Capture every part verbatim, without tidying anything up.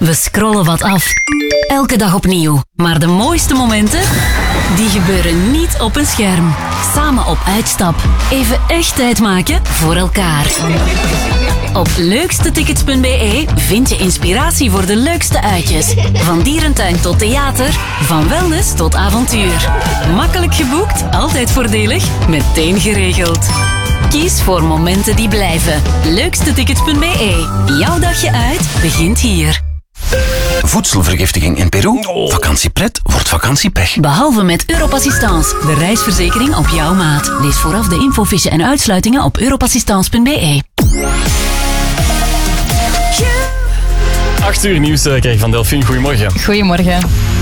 We scrollen wat af. Elke dag opnieuw. Maar de mooiste momenten, die gebeuren niet op een scherm. Samen op uitstap. Even echt tijd maken voor elkaar. Op leukstetickets punt b e vind je inspiratie voor de leukste uitjes. Van dierentuin tot theater, van wellness tot avontuur. Makkelijk geboekt, altijd voordelig, meteen geregeld. Kies voor momenten die blijven. leukstetickets punt b e. Jouw dagje uit begint hier. Voedselvergiftiging in Peru? Vakantiepret wordt vakantiepech. Behalve met Europassistance, de reisverzekering op jouw maat. Lees vooraf de infofiche en uitsluitingen op europassistance punt b e. acht uur nieuws uh, krijg je van Delphine. Goedemorgen. Goedemorgen.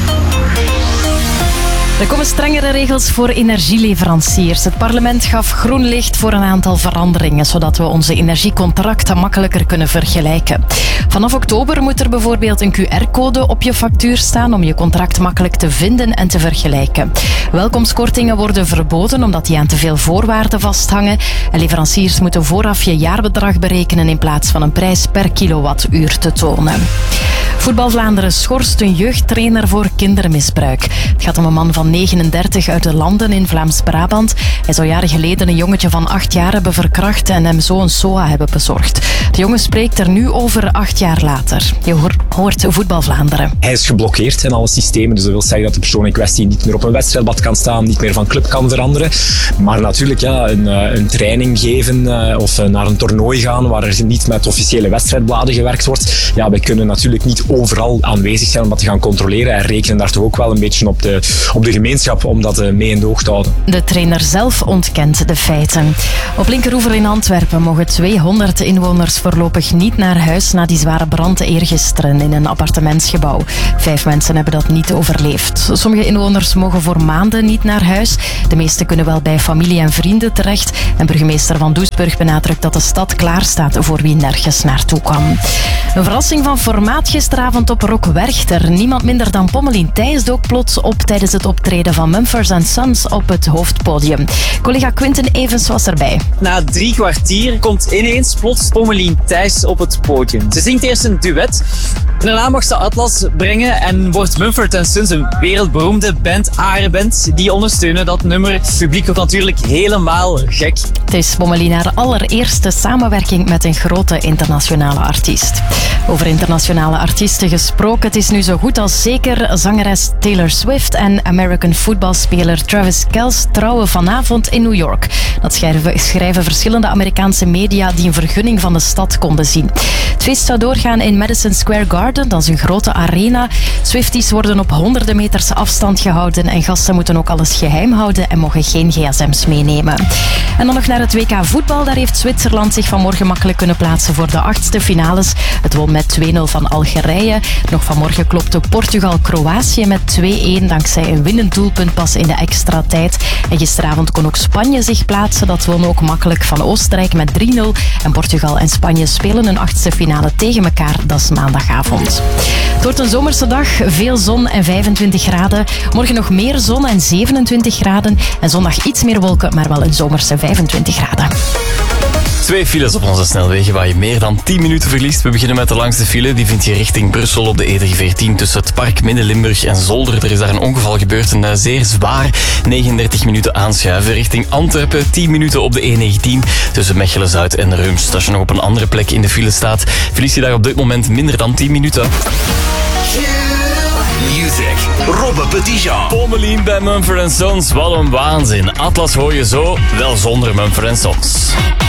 Er komen strengere regels voor energieleveranciers. Het parlement gaf groen licht voor een aantal veranderingen, zodat we onze energiecontracten makkelijker kunnen vergelijken. Vanaf oktober moet er bijvoorbeeld een Q R-code op je factuur staan om je contract makkelijk te vinden en te vergelijken. Welkomstkortingen worden verboden omdat die aan te veel voorwaarden vasthangen. En leveranciers moeten vooraf je jaarbedrag berekenen in plaats van een prijs per kilowattuur te tonen. Voetbal Vlaanderen schorst een jeugdtrainer voor kindermisbruik. Het gaat om een man van negenendertig uit de Landen in Vlaams-Brabant. Hij zou jaren geleden een jongetje van acht jaar hebben verkracht en hem zo een S O A hebben bezorgd. De jongen spreekt er nu over acht jaar later. Je hoort Voetbal Vlaanderen. Hij is geblokkeerd in alle systemen, dus dat wil zeggen dat de persoon in kwestie niet meer op een wedstrijdblad kan staan, niet meer van club kan veranderen. Maar natuurlijk, ja, een, een training geven of naar een toernooi gaan waar er niet met officiële wedstrijdbladen gewerkt wordt. Ja, wij kunnen natuurlijk niet overal aanwezig zijn om dat te gaan controleren en rekenen daar toch ook wel een beetje op de, op de gemeenschap om dat mee in de oog te houden. De trainer zelf ontkent de feiten. Op Linkeroever in Antwerpen mogen tweehonderd inwoners voorlopig niet naar huis na die zware brand eergisteren in een appartementsgebouw. Vijf mensen hebben dat niet overleefd. Sommige inwoners mogen voor maanden niet naar huis. De meesten kunnen wel bij familie en vrienden terecht. En burgemeester Van Doesburg benadrukt dat de stad klaar staat voor wie nergens naartoe kan. Een verrassing van formaat gisteravond op Rock Werchter. Niemand minder dan Pommelien Thijs dook plots op tijdens het optreden van Mumford and Sons op het hoofdpodium. Collega Quinten Evans was erbij. Na drie kwartier komt ineens plots Pommelien Thijs op het podium. Ze zingt eerst een duet. Daarna mag ze Atlas brengen en wordt Mumford and Sons een wereldberoemde band, Arenband. Die ondersteunen dat nummer. Het publiek wordt natuurlijk helemaal gek. Het is Pommelien haar allereerste samenwerking met een grote internationale artiest. Over internationale artiesten gesproken, het is nu zo goed als zeker. Zangeres Taylor Swift en American voetbalspeler Travis Kelce trouwen vanavond in New York. Dat schrijven, schrijven verschillende Amerikaanse media die een vergunning van de stad konden zien. Het feest zou doorgaan in Madison Square Garden, dat is een grote arena. Swifties worden op honderden meters afstand gehouden en gasten moeten ook alles geheim houden en mogen geen gsm's meenemen. En dan nog naar het W K voetbal. Daar heeft Zwitserland zich vanmorgen makkelijk kunnen plaatsen voor de achtste finales. Het won met twee nul van Algerije. Nog vanmorgen klopte Portugal-Kroatië met twee-een dankzij een winnend doelpunt pas in de extra tijd. En gisteravond kon ook Spanje zich plaatsen. Dat won ook makkelijk van Oostenrijk met drie nul. En Portugal en Spanje spelen een achtste finale tegen elkaar. Dat is maandagavond. Het wordt een zomerse dag. Veel zon en vijfentwintig graden. Morgen nog meer zon en zevenentwintig graden. En zondag iets meer wolken, maar wel een zomerse vijfentwintig graden. Twee files op onze snelwegen waar je meer dan tien minuten verliest. We beginnen met de langste file. Die vind je richting Brussel op de E drie veertien tussen het Park, Midden-Limburg en Zolder. Er is daar een ongeval gebeurd, een zeer zwaar negenendertig minuten aanschuiven. Richting Antwerpen tien minuten op de E negentien tussen Mechelen-Zuid en Rumst. Als je nog op een andere plek in de file staat, verlies je daar op dit moment minder dan tien minuten. Music. Robbe Petitjean. Pommelien bij Mumford and Sons. Wat een waanzin. Atlas hoor je zo, wel zonder Mumford and Sons.